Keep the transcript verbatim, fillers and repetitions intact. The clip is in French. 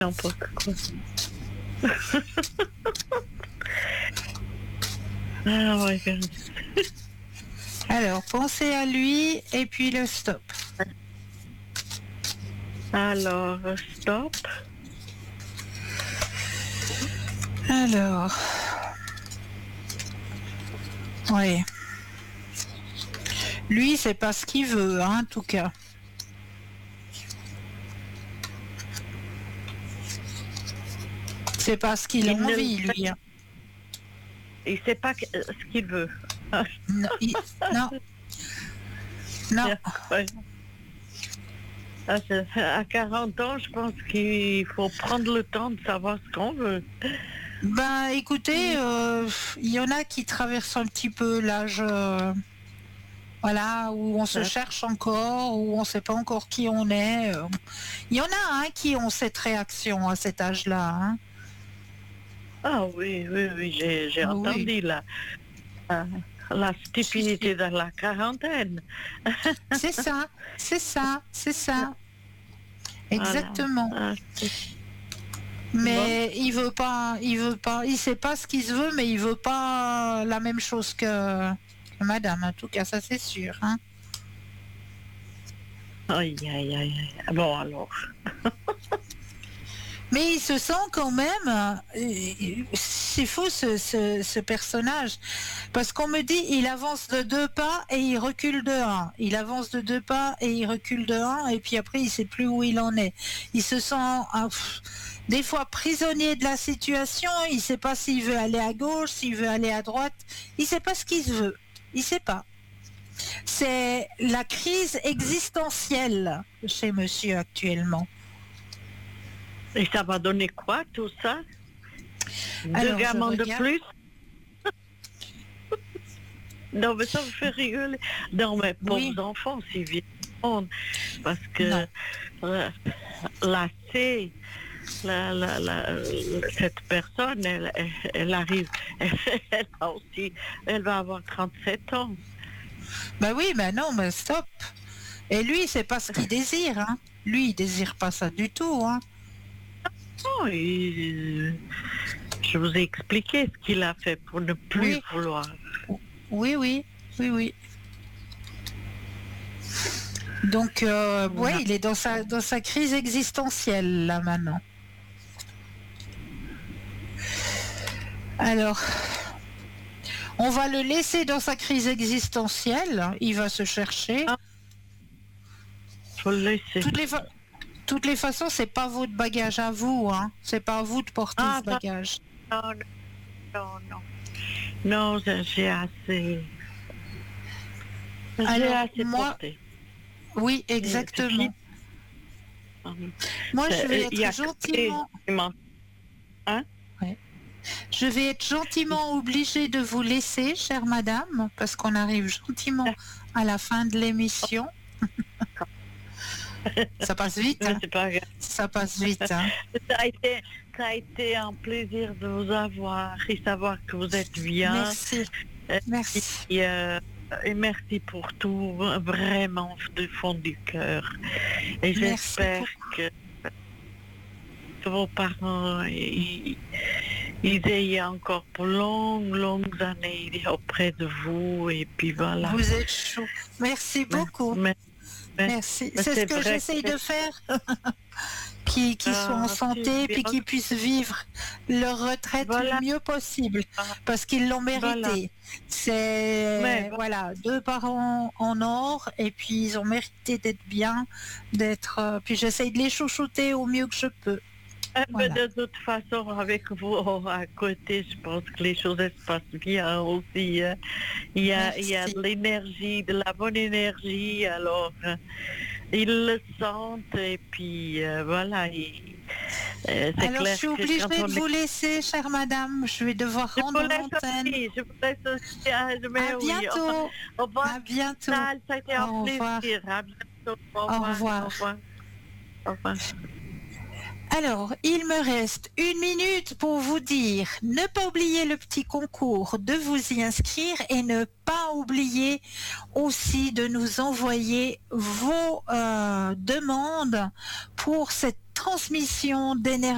N'importe quoi. Ah ouais. Alors, pensez à lui et puis le stop. Alors, stop. Alors, oui. Lui, c'est pas ce qu'il veut, hein, en tout cas. C'est pas ce qu'il a Il ne envie, le lui. hein. Il sait pas que- euh, ce qu'il veut. Non, il- non. Non. Ouais. Ah, c'est- À quarante ans, je pense qu'il faut prendre le temps de savoir ce qu'on veut. Ben, écoutez, euh, il y en a qui traversent un petit peu l'âge, euh, voilà, où on se Ouais. cherche encore, où on sait pas encore qui on est. euh. Il y en a, hein, qui ont cette réaction à cet âge-là, hein. Ah oui, oui, oui, j'ai j'ai Ah oui. entendu la, la, la stupidité de la quarantaine. C'est ça, c'est ça, c'est ça. Exactement. Voilà. Ah, Mais il veut pas, il veut pas, il sait pas ce qu'il se veut, mais il veut pas la même chose que, que madame. En tout cas, ça c'est sûr, hein. Aïe, aïe, aïe, aïe. Bon, alors. Mais il se sent quand même, euh, c'est fou ce, ce, ce personnage, parce qu'on me dit il avance de deux pas et il recule de un, il avance de deux pas et il recule de un, et puis après il sait plus où il en est. Il se sent euh, pff, des fois prisonnier de la situation, il sait pas s'il veut aller à gauche, s'il veut aller à droite, il sait pas ce qu'il veut, il sait pas. C'est la crise existentielle chez monsieur actuellement. Et ça va donner quoi, tout ça? Deux Alors, je gamins de regarde. plus? Non, mais ça me fait rigoler. Non, mais pauvres Oui. enfants, c'est bien. Parce que Non. euh, là, c'est la, la, la, cette personne, elle, elle, elle arrive, elle, elle a aussi, elle va avoir trente-sept ans. Bah oui, mais non, mais stop. Et lui, c'est pas ce qu'il désire, hein. Lui, il désire pas ça du tout, hein. Oh, et, je vous ai expliqué ce qu'il a fait pour ne plus Oui. vouloir. Oui, oui, oui, oui. Donc, euh, ouais, il est dans sa, dans sa crise existentielle, là, maintenant. Alors, on va le laisser dans sa crise existentielle. Il va se chercher. Ah. Faut le laisser. Toutes les, fa- toutes les façons, c'est pas votre bagage à vous, hein. C'est pas à vous de porter Ah, ce bagage. Non, non, non. Non, j'ai j'ai assez. J'ai Alors, assez moi- porté. Oui, exactement. Moi, je vais Il y a être que gentiment... les- Hein? Je vais être gentiment obligée de vous laisser, chère madame, parce qu'on arrive gentiment à la fin de l'émission. Ça passe vite, hein. C'est pas grave. Ça passe vite, hein. Ça a été, ça a été un plaisir de vous avoir et savoir que vous êtes bien. Merci. Merci. Et, euh, et merci pour tout, vraiment du fond du cœur. Et Merci j'espère que, que vos parents ils, ils aient encore pour longues, longues années auprès de vous. Et puis voilà. Vous êtes chaud. Merci beaucoup. Mais- mais- Merci. mais C'est ce c'est que vrai j'essaye que- de faire. Qu'ils qu'ils soient en Ah, santé, c'est puis bien. qu'ils puissent vivre leur retraite Voilà. le mieux possible, Ah. parce qu'ils l'ont mérité. Voilà. C'est Mais- voilà, deux parents en or, et puis ils ont mérité d'être bien, d'être. euh, puis j'essaye de les chouchouter au mieux que je peux. Eh ben, Voilà. de toute façon, avec vous à côté, je pense que les choses elles se passent bien aussi. hein. Il y a, il y a Merci. de l'énergie, de la bonne énergie. Alors, euh, ils le sentent et puis euh, voilà. ils- euh, c'est Alors je clair suis que obligée quand on de est- vous laisser, chère madame. Je vais devoir Je vous rendre laisse l'antenne. aussi, je vous laisse aussi. hein, mais À oui, bientôt. Au revoir. À bientôt. Ça a été un Au revoir. plaisir. À bientôt. Au Au revoir. revoir. Au revoir. Au revoir. Alors, il me reste une minute pour vous dire, ne pas oublier le petit concours, de vous y inscrire et ne pas oublier aussi de nous envoyer vos euh, demandes pour cette transmission d'énergie.